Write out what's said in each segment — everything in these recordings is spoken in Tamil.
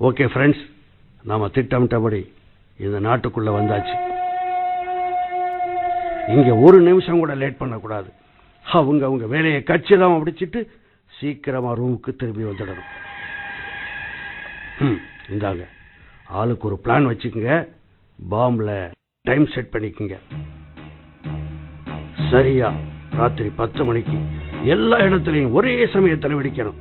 ஓகே ஃப்ரெண்ட்ஸ், நாம திட்டமிட்டபடி இந்த நாட்டுக்குள்ள வந்தாச்சு. இங்க ஒரு நிமிஷம் கூட லேட் பண்ணக்கூடாது. அவங்க வேலையை கச்சிதமா முடிச்சிட்டு சீக்கிரமா ரூமுக்கு திரும்பி வந்துடணும். இந்தாங்க, ஆளுக்கு ஒரு பிளான் வச்சுக்கோங்க. பாம்புல டைம் செட் பண்ணிக்கோங்க. சரியா ராத்திரி 10 மணிக்கு எல்லா இடத்துலையும் ஒரே சமயத்தில் வெடிக்கணும்.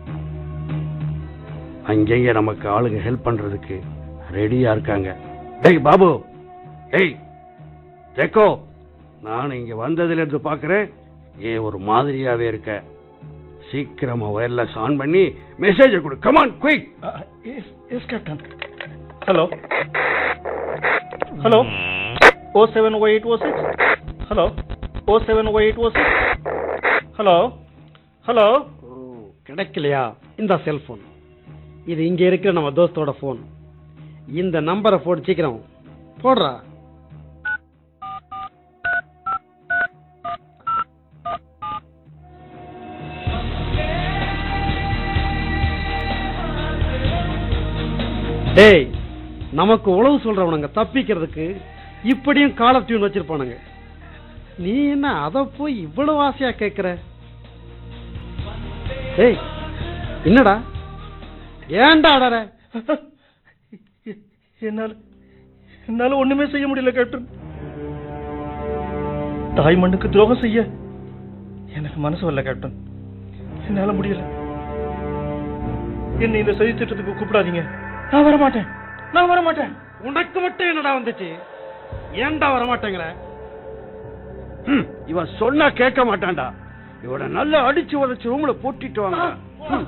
அங்கேயே நமக்கு ஆளுங்க ஹெல்ப் பண்றதுக்கு ரெடியா இருக்காங்க. டேய் பாபு, டேய் தேக்கோ, நான் இங்க வந்ததுல இருந்து பாக்குறேன் ஏன் ஒரு மாதிரியாவே இருக்க. சீக்கிரமா வயர்லெஸ் ஆன் பண்ணி மெசேஜ் கொடு. Come on quick. S captain. Hello hello 070806. Hello 070806. Hello hello. கிடைக்கலையா? இந்த செல்போன் இது இங்க இருக்கிற நம்ம தோஸ்தோட போன். இந்த நம்பரை போட்டு சீக்கிரம் போடுறா. டேய், நமக்கு உளவு சொல்றவனுங்க தப்பிக்கிறதுக்கு இப்படியும் கால் ஆஃப் டியூன் வச்சிருப்பானுங்க. நீ என்ன அத போய் இவ்வளவு ஆசையா கேட்கிற? டேய் என்னடா, ஏன்டா அடற? என்னால ஒண்ணுமே செய்ய முடியல கேப்டன். தாய் மண்ணுக்கு துரோகம் செய்ய எனக்கு மனசு வரல கேப்டன். என்னால முடியல. என்ன இந்த சதி திட்டத்துக்கு கூப்பிடாதீங்க. நான் வரமாட்டேன். உனக்கு மட்டும் என்னடா வந்துச்சு? ஏன்டா வரமாட்டேங்கிற? இவன் சொன்னா கேட்க மாட்டான்டா. இவனை நல்லா அடிச்சு உதச்சு ரூம்ல போட்டிட்டு வாங்க.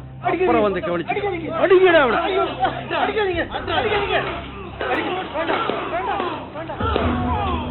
அப்புறம் வந்து கவனிச்சு அடிக்கடா. அடிக்காதீங்க.